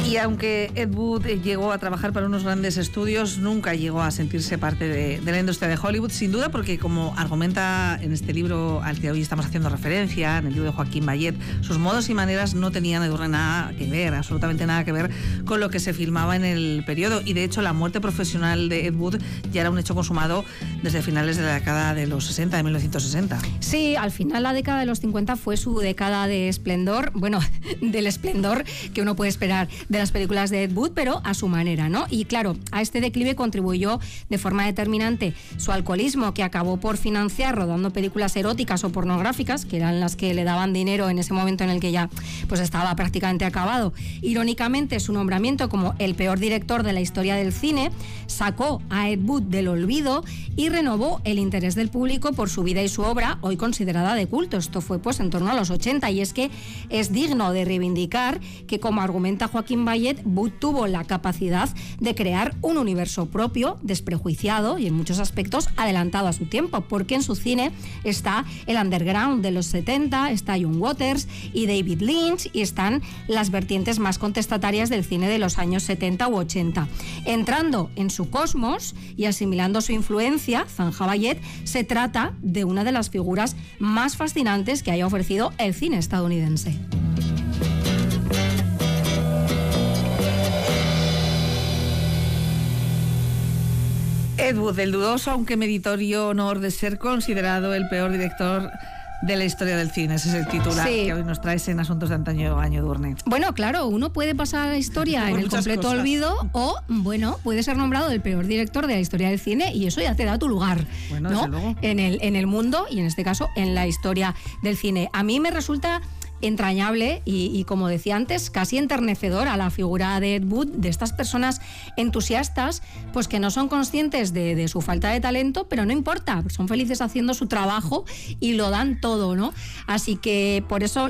Y aunque Ed Wood llegó a trabajar para unos grandes estudios, nunca llegó a sentirse parte de la industria de Hollywood, sin duda, porque como argumenta en este libro al que hoy estamos haciendo referencia, en el libro de Joaquín Bayet, sus modos y maneras no tenían, Edurne, nada que ver, absolutamente nada que ver con lo que se filmaba en el periodo. Y de hecho la muerte profesional de Ed Wood ya era un hecho consumado desde finales de la década de los 60, de 1960. Sí, al final la década de los 50 fue su década de esplendor, bueno, del esplendor que uno puede esperar de las películas de Ed Wood, pero a su manera, ¿no? Y claro, a este declive contribuyó de forma determinante su alcoholismo, que acabó por financiar rodando películas eróticas o pornográficas, que eran las que le daban dinero en ese momento en el que ya pues estaba prácticamente acabado. Irónicamente, su nombramiento como el peor director de la historia del cine sacó a Ed Wood del olvido y renovó el interés del público por su vida y su obra, hoy considerada de culto. Esto fue pues en torno a los 80, y es que es digno de reivindicar que, como argumenta Joaquín Bayet, Wood tuvo la capacidad de crear un universo propio, desprejuiciado y en muchos aspectos adelantado a su tiempo, porque en su cine está el underground de los 70, está John Waters y David Lynch, y están las vertientes más contestatarias del cine de los años 70 u 80. Entrando en su cosmos y asimilando su influencia, zanja Bayet, se trata de una de las figuras más fascinantes que haya ofrecido el cine estadounidense. Ed Wood, el dudoso aunque meritorio honor de ser considerado el peor director de la historia del cine. Ese es el titular que hoy nos traes en Asuntos de Antaño, Edurne. Bueno, claro, uno puede pasar a la historia en el completo olvido, o, bueno, puede ser nombrado el peor director de la historia del cine, y eso ya te da tu lugar, bueno, ¿no? Desde luego. En el mundo, y en este caso en la historia del cine. A mí me resulta entrañable y como decía antes, casi enternecedor a la figura de Ed Wood, de estas personas entusiastas, pues que no son conscientes de su falta de talento, pero no importa, son felices haciendo su trabajo y lo dan todo, ¿no? Así que por eso